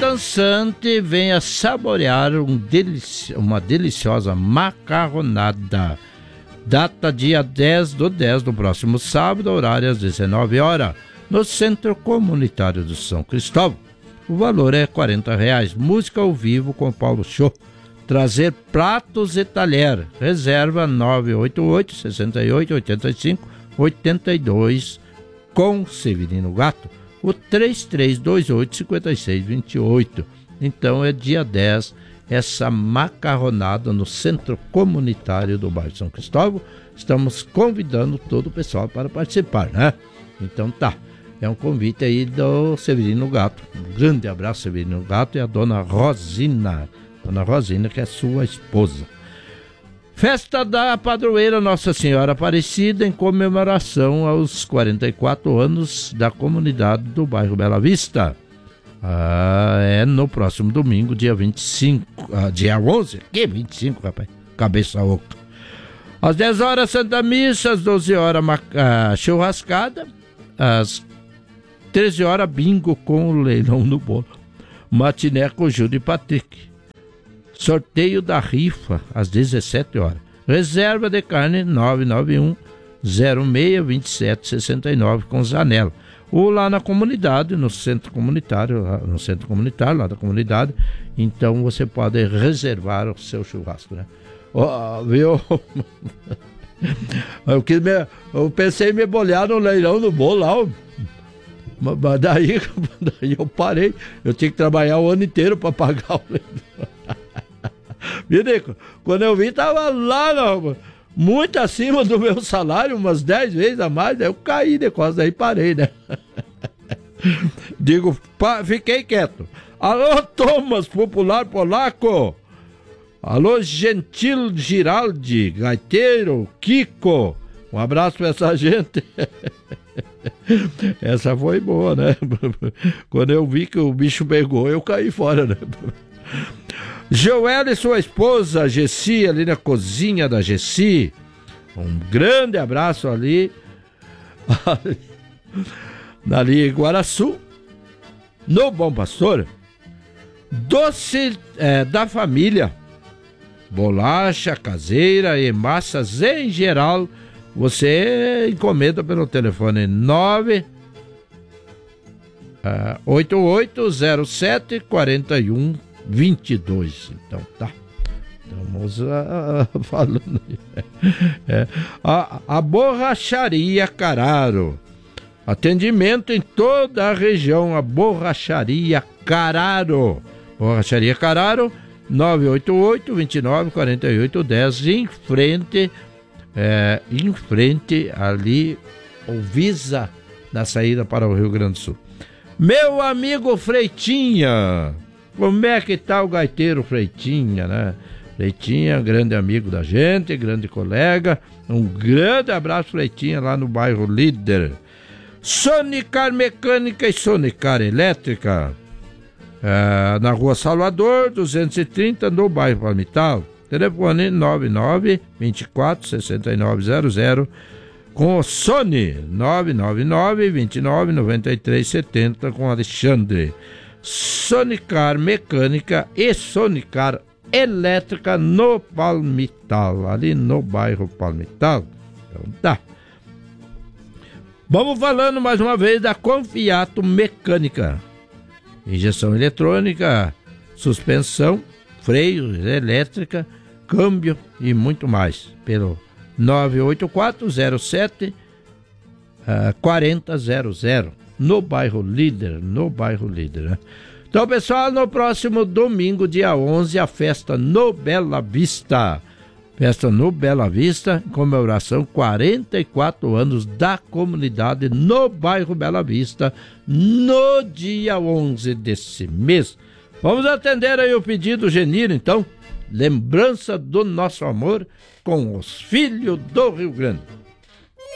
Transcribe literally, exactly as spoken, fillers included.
dançante, venha saborear um delici- uma deliciosa macarronada. Data dia dez do dez do próximo sábado, horário às dezenove horas, no Centro Comunitário do São Cristóvão. O valor é quarenta reais. Música ao vivo com Paulo Show. Trazer pratos e talher. Reserva nove oito oito, seis oito, oito cinco, oito dois com Severino Gato. O três três dois oito, cinco seis dois oito. Então é dia dez, essa macarronada no Centro Comunitário do bairro São Cristóvão. Estamos convidando todo o pessoal para participar, né? Então tá, é um convite aí do Severino Gato. Um grande abraço, Severino Gato, e a dona Rosina. Dona Rosina, que é sua esposa. Festa da Padroeira Nossa Senhora Aparecida, em comemoração aos quarenta e quatro anos da comunidade do bairro Bela Vista. Ah, é no próximo domingo, dia vinte e cinco, ah, dia onze, que vinte e cinco, rapaz, cabeça oca. Às dez horas, Santa Missa, às doze horas, ah, churrascada, às treze horas, bingo com o leilão no bolo. Matiné com Júlio e Patrick. Sorteio da rifa às dezessete horas. Reserva de carne nove nove um, zero seis, dois sete seis nove com Zanella. Ou lá na comunidade, no centro comunitário, no centro comunitário, lá da comunidade. Então você pode reservar o seu churrasco, né? Oh, viu? Eu, quis me, eu pensei em me bolhar no leilão do bolo lá. Mas daí, daí eu parei. Eu tinha que trabalhar o ano inteiro para pagar o leilão. Viu, Nico? Quando eu vi, tava lá, não, muito acima do meu salário, umas dez vezes a mais. Aí eu caí de costas, aí parei, né? Digo, pá, fiquei quieto. Alô, Thomas, popular polaco. Alô, Gentil Giraldi, gaiteiro, Kiko. Um abraço pra essa gente. Essa foi boa, né? Quando eu vi que o bicho pegou, eu caí fora, né? Joel e sua esposa, Gessi, ali na cozinha da Gessi. Um grande abraço ali. Ali em Guaraçu. No Bom Pastor. Doce é, da família. Bolacha caseira e massas em geral. Você encomenda pelo telefone nove oito oito zero sete quatro um vinte e dois. Então tá, estamos uh, falando é. a, a Borracharia Cararo, atendimento em toda a região. A Borracharia Cararo, Borracharia Cararo, nove oito oito, dois nove, quatro oito um zero, em frente é, em frente ali o Visa, na saída para o Rio Grande do Sul. Meu amigo Freitinha, como é que tá o gaiteiro Freitinha, né? Freitinha, grande amigo da gente, grande colega. Um grande abraço, Freitinha, lá no bairro Líder. Sonicar Mecânica e Sonicar Elétrica, é, na rua Salvador, duzentos e trinta, no bairro Palmital. Telefone nove nove dois quatro, seis nove zero zero. Com o Sony, nove nove nove, dois nove, nove três sete zero, com Alexandre. Sonicar Mecânica e Sonicar Elétrica no Palmital, ali no bairro Palmital. Então tá. Vamos falando mais uma vez da Confiato Mecânica. Injeção eletrônica, suspensão, freio, elétrica, câmbio e muito mais. Pelo nove oito quatro zero sete quatro zero zero zero, no bairro Líder, no bairro Líder, né? Então, pessoal, no próximo domingo, dia onze, a festa no Bela Vista. Festa no Bela Vista, comemoração quarenta e quatro anos da comunidade no bairro Bela Vista, no dia onze desse mês. Vamos atender aí o pedido Genir, então. Lembrança do nosso amor com os filhos do Rio Grande.